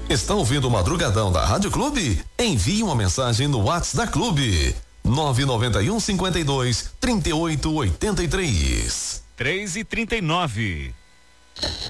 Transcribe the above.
Está ouvindo o Madrugadão da Rádio Clube? Envie uma mensagem no WhatsApp da Clube. 991 52 38 83. 3:39.